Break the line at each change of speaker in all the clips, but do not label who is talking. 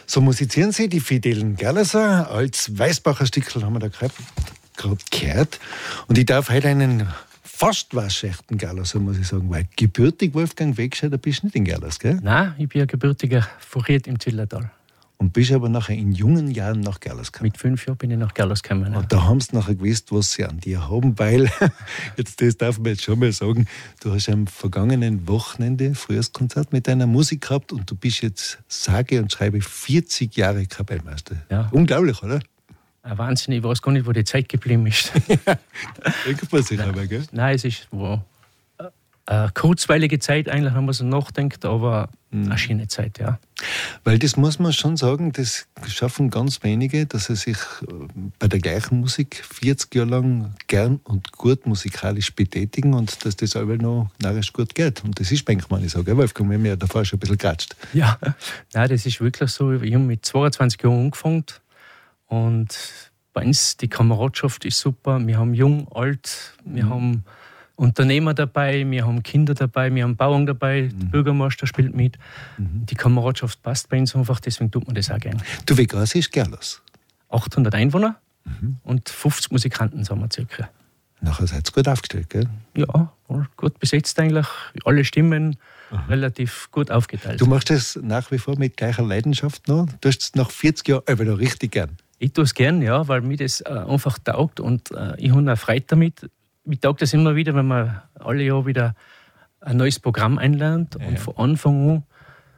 So musizieren sie, die Fidelen Gerlser. Als Weißbacher Stickel haben wir da gerade gehört. Und ich darf heute einen fast waschechten Gerlser, muss ich sagen, weil gebürtig, Wolfgang Wegscheider, da bist du nicht in Gerlers, gell?
Nein, ich bin ein gebürtiger von Ried im Zillertal.
Und bist aber nachher in jungen Jahren nach Gerlers gekommen.
Mit 5 Jahren bin ich nach Gerlers gekommen. Ja.
Und da haben sie nachher gewusst, was sie an dir haben, weil, das darf man jetzt schon mal sagen, du hast am vergangenen Wochenende Frühjahrskonzert mit deiner Musik gehabt und du bist jetzt, sage und schreibe, 40 Jahre Kapellmeister.
Ja.
Unglaublich, oder?
Ein Wahnsinn, ich weiß gar nicht, wo die Zeit geblieben ist.
Denkt man sich aber, gell?
Nein, es ist eine kurzweilige Zeit, eigentlich, wenn man so nachdenkt, aber eine schöne Zeit, ja.
Weil das muss man schon sagen, das schaffen ganz wenige, dass sie sich bei der gleichen Musik 40 Jahre lang gern und gut musikalisch betätigen und dass das aber noch narrisch gut geht. Und das ist manchmal nicht so, gell, Wolfgang? Wir haben ja davor schon ein bisschen geratscht.
Ja, nein, das ist wirklich so. Ich habe mit 22 Jahren angefangen und bei uns die Kameradschaft ist super. Wir haben jung, alt, wir haben Unternehmer dabei, wir haben Kinder dabei, wir haben Bauern dabei, der Bürgermeister spielt mit. Die Kameradschaft passt bei uns einfach, deswegen tut man das auch gerne.
Du, wie groß ist Gerlers?
800 Einwohner und 50 Musikanten sind wir circa.
Nachher seid ihr gut aufgestellt, gell?
Ja, gut besetzt eigentlich. Alle Stimmen relativ gut aufgeteilt.
Du machst das nach wie vor mit gleicher Leidenschaft noch? Du hast es nach 40 Jahren aber noch richtig gern.
Ich tue es gern, ja, weil mir das einfach taugt und ich habe auch Freude damit. Mir taugt das immer wieder, wenn man alle Jahre wieder ein neues Programm einlernt und von Anfang an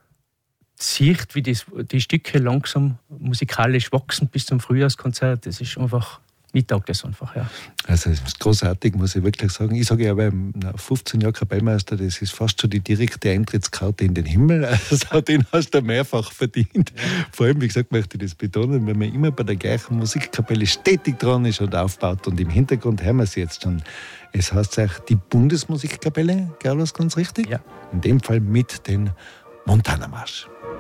sieht, wie die Stücke langsam musikalisch wachsen bis zum Frühjahrskonzert. Das ist einfach, mir taugt das einfach, ja.
Also das ist großartig, muss ich wirklich sagen. Ich sage ja, bei 15 Jahren Kapellmeister, das ist fast schon die direkte Eintrittskarte in den Himmel. Also den hast du mehrfach verdient. Ja. Vor allem, wie gesagt, möchte ich das betonen, wenn man immer bei der gleichen Musikkapelle stetig dran ist und aufbaut. Und im Hintergrund hören wir es jetzt schon. Es heißt auch die Bundesmusikkapelle, Gerlers, ganz richtig?
Ja.
In dem Fall mit den Montana Marsch.